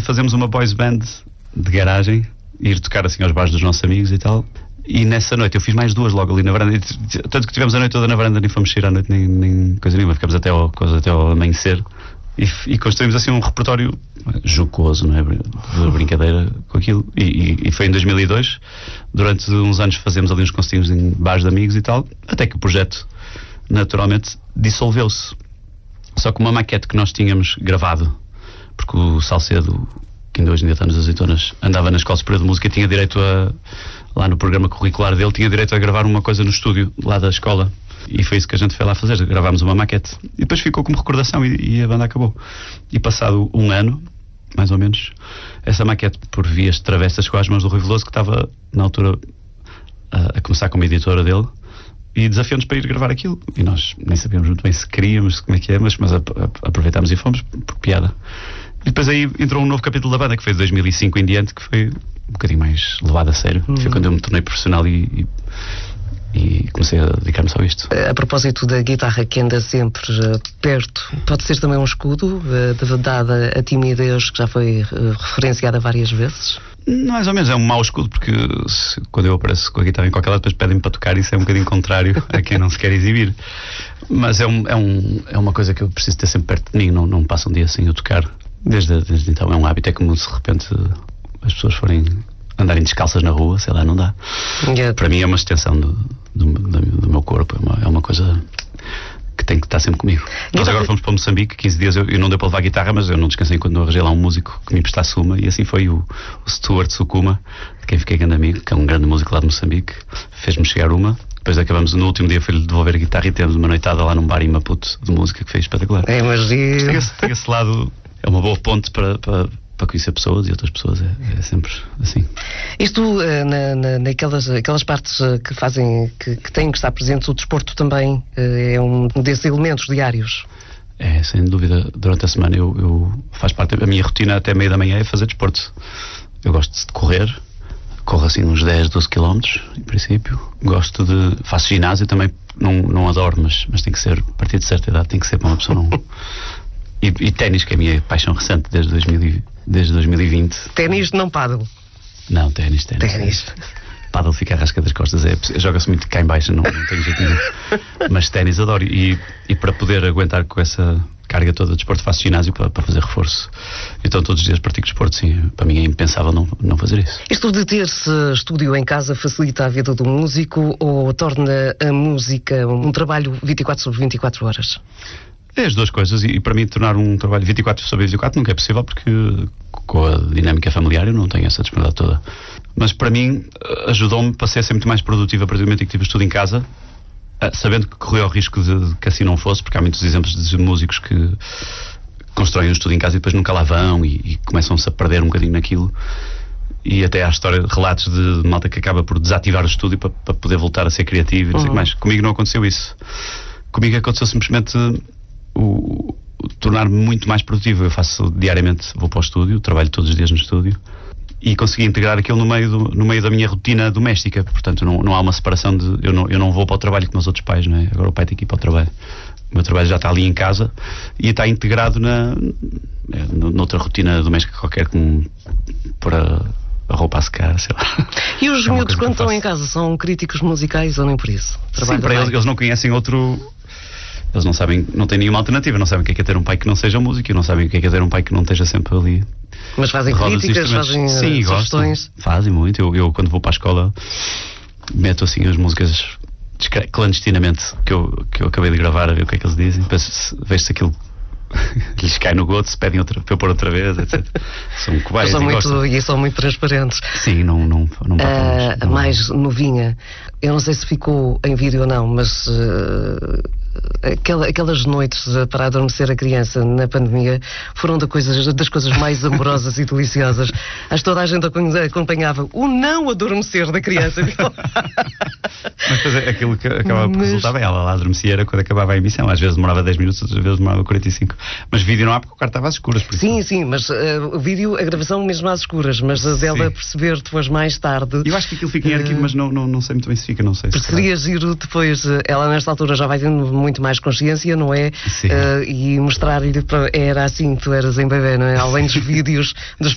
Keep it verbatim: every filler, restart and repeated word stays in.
fazermos uma boys band de garagem, ir tocar assim aos bares dos nossos amigos e tal. E nessa noite eu fiz mais duas logo ali na varanda. Tanto que tivemos a noite toda na varanda, nem fomos sair à noite, nem, nem coisa nenhuma. Ficamos até ao, até ao amanhecer. E, e construímos assim um repertório jocoso, não é? De brincadeira com aquilo. E, e, e foi em dois mil e dois. Durante uns anos fazemos ali uns concertinhos em bares de amigos e tal. Até que o projeto, naturalmente, dissolveu-se. Só que uma maquete que nós tínhamos gravado, porque o Salcedo, que ainda hoje em dia está nos Azeitonas, andava na Escola Superior de Música e tinha direito a, lá no programa curricular dele, tinha direito a gravar uma coisa no estúdio lá da escola. E foi isso que a gente foi lá fazer, gravámos uma maquete. E depois ficou como recordação e, e a banda acabou. E passado um ano, mais ou menos, essa maquete, por vias travessas, chegou às mãos do Rui Veloso, que estava na altura a, a começar como editora dele, e desafiou-nos para ir gravar aquilo. E nós nem sabíamos muito bem se queríamos, como é que é, mas, mas a, a, aproveitámos e fomos por piada. E depois aí entrou um novo capítulo da banda, que foi de dois mil e cinco em diante, que foi um bocadinho mais levado a sério. Uhum. Foi quando eu me tornei profissional e, e, e comecei a dedicar-me só a isto. A propósito da guitarra que anda sempre uh, perto, pode ser também um escudo, uh, dada a timidez que já foi uh, referenciada várias vezes? Mais ou menos, é um mau escudo, porque se, quando eu apareço com a guitarra em qualquer lado, depois pedem-me para tocar, isso é um bocadinho contrário a quem não se quer exibir. Mas é, um, é, um, é uma coisa que eu preciso ter sempre perto de mim, não, não passa um dia sem eu tocar. Desde, desde então é um hábito, é como se de repente as pessoas forem andarem descalças na rua, sei lá, não dá. Yeah. Para mim é uma extensão do, do, do, do meu corpo, é uma, é uma coisa que tem que estar sempre comigo. Nós agora fomos para Moçambique, quinze dias, eu, eu não deu para levar a guitarra, mas eu não descansei quando eu arranjei lá um músico que me emprestasse uma, e assim foi o, o Stuart Sukuma, de quem fiquei grande amigo, que é um grande músico lá de Moçambique, fez-me chegar uma. Depois acabamos, no último dia foi-lhe devolver a guitarra e temos uma noitada lá num bar em Maputo de música que foi espetacular. É, mas e... tem, esse, tem esse lado, é uma boa ponte para, para, para conhecer pessoas e outras pessoas, é, é sempre assim. Isto, na, na, naquelas aquelas partes que fazem, que, que têm que estar presentes, o desporto também é um desses elementos diários? É, sem dúvida. Durante a semana eu, eu faz parte, a minha rotina até meia da manhã é fazer desporto. Eu gosto de correr, corro assim uns dez, doze quilómetros, em princípio. Gosto de... faço ginásio também, não, não adoro, mas, mas tem que ser, a partir de certa idade tem que ser para uma pessoa não... E, e ténis, que é a minha paixão recente desde, dois mil e, desde dois mil e vinte. Ténis, não pádel? Não, ténis, ténis. Ténis. Pádel fica a rasca das costas, é, joga-se muito cá em baixo, não, não tenho jeito nenhum. Mas ténis adoro, e, e para poder aguentar com essa carga toda de desporto faço ginásio para, para fazer reforço. Então todos os dias pratico desporto, sim. Para mim é impensável não, não fazer isso. Isto de ter-se estúdio em casa facilita a vida do músico ou torna a música um trabalho vinte e quatro sobre vinte e quatro horas? É as duas coisas, e, e para mim tornar um trabalho vinte e quatro sobre vinte e quatro nunca é possível, porque com a dinâmica familiar eu não tenho essa disponibilidade toda. Mas para mim ajudou-me para ser muito mais produtivo a partir do momento em que tive estudo em casa, sabendo que corria o risco de, de que assim não fosse, porque há muitos exemplos de músicos que constroem um estudo em casa e depois nunca lá vão e, e começam-se a perder um bocadinho naquilo. E até há história, relatos de, de malta que acaba por desativar o estúdio para, para poder voltar a ser criativo e não sei o que mais. Comigo não aconteceu isso. Comigo aconteceu simplesmente o, o tornar-me muito mais produtivo. Eu faço diariamente, vou para o estúdio, trabalho todos os dias no estúdio e consegui integrar aquilo no meio, do, no meio da minha rotina doméstica. Portanto não, não há uma separação de, eu não, eu não vou para o trabalho como os outros pais, não é? Agora o pai tem que ir para o trabalho, o meu trabalho já está ali em casa e está integrado na, noutra rotina doméstica qualquer, como para a roupa a secar, sei lá. E os é miúdos quando estão em casa são críticos musicais ou nem por isso? Sim, para eles, eles não conhecem outro... Eles não sabem, não têm nenhuma alternativa, não sabem o que é, que é ter um pai que não seja músico, não sabem o que é, que é ter um pai que não esteja sempre ali. Mas fazem críticas, fazem Sim, sugestões? Fazem muito. Eu, eu quando vou para a escola meto assim as músicas clandestinamente que eu, que eu acabei de gravar, a ver o que é que eles dizem, depois vejo se aquilo lhes cai no goto, se pedem outra, para eu pôr outra vez, etcétera. São cobaias são e muito, gostam. E são muito transparentes. Sim, não, não, não uh, A mais novinha, eu não sei se ficou em vídeo ou não, mas uh, aquela, aquelas noites para adormecer a criança na pandemia foram da coisas, das coisas mais amorosas e deliciosas. Acho que toda a gente acompanhava o não adormecer da criança. Mas depois aquilo que acabava por resultar bem, ela lá adormecia era quando acabava a emissão. Às vezes demorava dez minutos, outras vezes demorava quarenta e cinco. Mas vídeo não há, porque o quarto estava às escuras. Por sim, isso. sim, mas uh, o vídeo, a gravação mesmo às escuras, mas a dela perceber depois mais tarde. Eu acho que aquilo fica em arquivo, uh, mas não, não, não sei muito bem se fica, não sei. Porque se seria giro depois, ela nesta altura já vai tendo muito mais consciência, não é? Sim. Uh, e mostrar-lhe, era assim, tu eras em bebê, não é? Além dos vídeos, dos